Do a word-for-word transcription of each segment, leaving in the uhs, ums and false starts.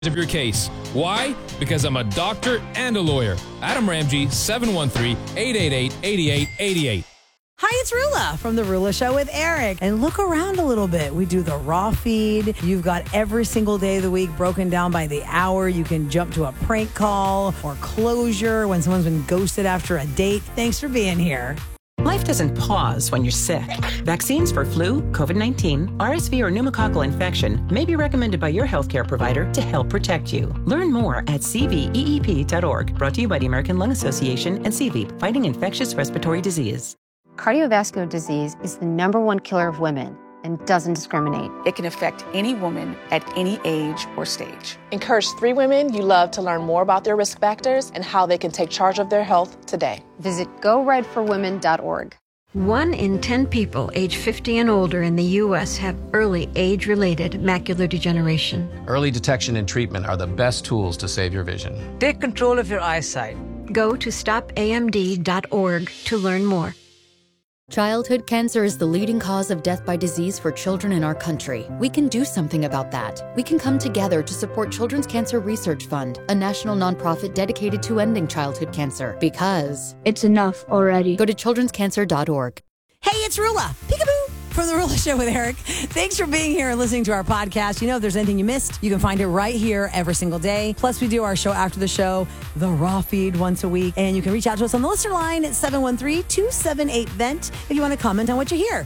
of your case. Why? Because I'm a doctor and a lawyer. Adam Ramsey, seven one three, eight eight eight, eight eight eight eight. Hi, it's Rula from The Rula Show with Eric. And look around a little bit. We do the raw feed. You've got every single day of the week broken down by the hour. You can jump to a prank call or closure when someone's been ghosted after a date. Thanks for being here. Life doesn't pause when you're sick. Vaccines for flu, COVID nineteen, R S V, or pneumococcal infection may be recommended by your healthcare provider to help protect you. Learn more at c v e e p dot org. Brought to you by the American Lung Association and C V, fighting infectious respiratory disease. Cardiovascular disease is the number one killer of women and doesn't discriminate. It can affect any woman at any age or stage. Encourage three women you love to learn more about their risk factors and how they can take charge of their health today. Visit go red for women dot org. One in ten people age fifty and older in the U S have early age-related macular degeneration. Early detection and treatment are the best tools to save your vision. Take control of your eyesight. Go to stop A M D dot org to learn more. Childhood cancer is the leading cause of death by disease for children in our country. We can do something about that. We can come together to support Children's Cancer Research Fund, a national nonprofit dedicated to ending childhood cancer. Because it's enough already. Go to children's cancer dot org. Hey, it's Rula. Peekaboo. From The Rula Show with Eric. Thanks for being here and listening to our podcast. You know, if there's anything you missed, you can find it right here every single day. Plus, we do our show after the show, the raw feed once a week. And you can reach out to us on the listener line at seven one three, two seven eight, V E N T if you want to comment on what you hear.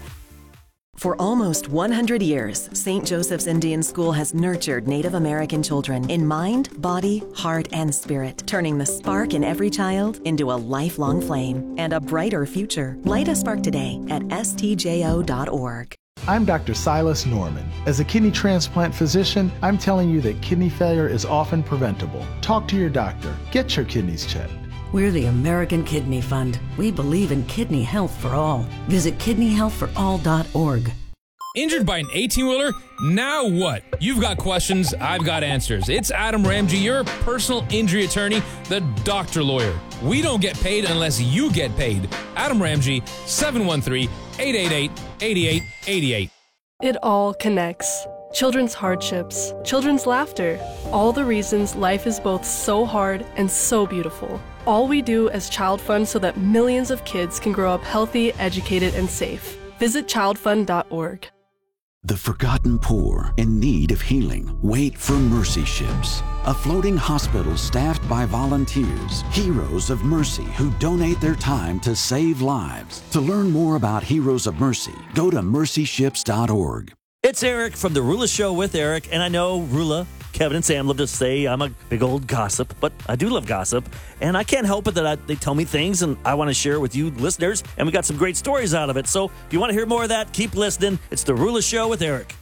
For almost one hundred years, Saint Joseph's Indian School has nurtured Native American children in mind, body, heart, and spirit, turning the spark in every child into a lifelong flame and a brighter future. Light a spark today at S T J O dot org. I'm Doctor Silas Norman. As a kidney transplant physician, I'm telling you that kidney failure is often preventable. Talk to your doctor. Get your kidneys checked. We're the American Kidney Fund. We believe in kidney health for all. Visit kidney health for all dot org. Injured by an eighteen-wheeler? Now what? You've got questions, I've got answers. It's Adam Ramsey, your personal injury attorney, the doctor lawyer. We don't get paid unless you get paid. Adam Ramsey, seven one three, eight eight eight, eight eight eight eight. It all connects. Children's hardships, children's laughter, all the reasons life is both so hard and so beautiful. All we do as Child Fund so that millions of kids can grow up healthy, educated, and safe. Visit child fund dot org. The forgotten poor in need of healing wait for Mercy Ships, a floating hospital staffed by volunteers, heroes of mercy who donate their time to save lives. To learn more about Heroes of Mercy, go to mercy ships dot org. It's Eric from The Rula Show with Eric, and I know Rula, Kevin, and Sam love to say I'm a big old gossip, but I do love gossip, and I can't help it that I, they tell me things, and I want to share with you listeners, and we got some great stories out of it. So if you want to hear more of that, keep listening. It's The Rula Show with Eric.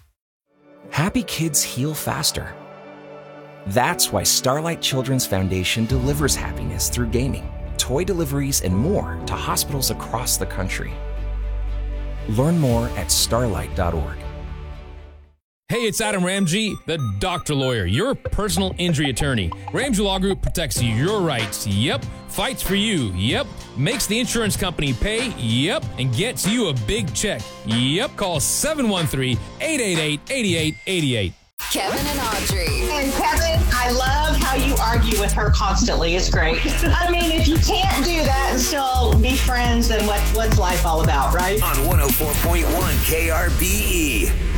Happy kids heal faster. That's why Starlight Children's Foundation delivers happiness through gaming, toy deliveries, and more to hospitals across the country. Learn more at starlight dot org. Hey, it's Adam Ramsey, the doctor lawyer, your personal injury attorney. Ramsey Law Group protects your rights, yep. Fights for you, yep. Makes the insurance company pay, yep. And gets you a big check, yep. Call seven one three, eight eight eight, eight eight eight eight. Kevin and Audrey. And Kevin, I love how you argue with her constantly. It's great. I mean, if you can't do that and still be friends, then what, what's life all about, right? On one oh four point one K R B E.